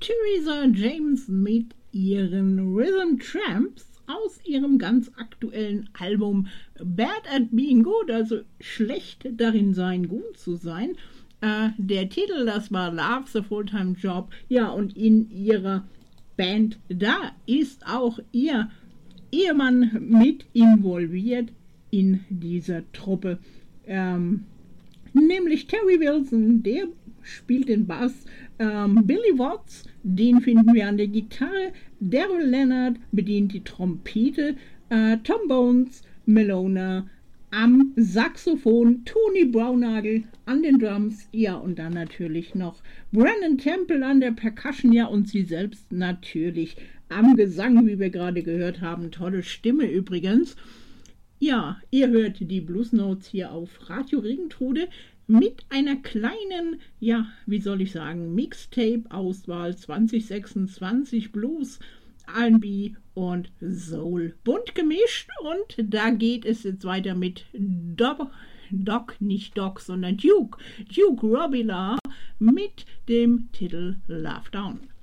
Theresa James mit ihren Rhythm Tramps aus ihrem ganz aktuellen Album Bad at Being Good, also schlecht darin sein, gut zu sein. Der Titel, das war Love the Full-Time Job. Ja, und in ihrer Band, da ist auch ihr Ehemann mit involviert in dieser Truppe. Nämlich Terry Wilson, der spielt den Bass, Billy Watts, den finden wir an der Gitarre, Daryl Leonard bedient die Trompete, Tom Bones, Melona am Saxophon, Tony Brownagel an den Drums, ja, und dann natürlich noch Brandon Temple an der Percussion, ja, und sie selbst natürlich am Gesang, wie wir gerade gehört haben. Tolle Stimme übrigens. Ja, ihr hört die Blues Notes hier auf Radio Regentrude mit einer kleinen, ja, wie soll ich sagen, Mixtape-Auswahl 2026 Blues, R&B und Soul. Bunt gemischt, und da geht es jetzt weiter mit nicht Doc, sondern Duke Robillard mit dem Titel Love Down.